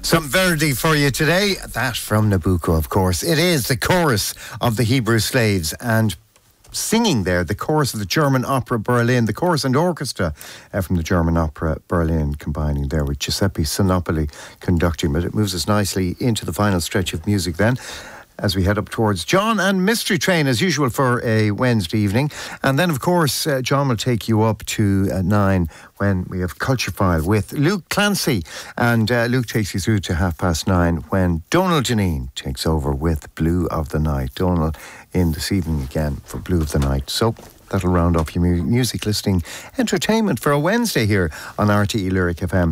Some Verdi for you today. That from Nabucco, of course. It is the chorus of the Hebrew Slaves, and singing there, the chorus of the German Opera Berlin, the chorus and orchestra from the German Opera Berlin, combining there with Giuseppe Sinopoli conducting. But it moves us nicely into the final stretch of music then, as we head up towards John and Mystery Train, as usual, for a Wednesday evening. And then, of course, John will take you up to 9 when we have Culture File with Luke Clancy. And Luke takes you through to 9:30 when Donal Janine takes over with Blue of the Night. Donal in this evening again for Blue of the Night. So that'll round off your music listening entertainment for a Wednesday here on RTE Lyric FM.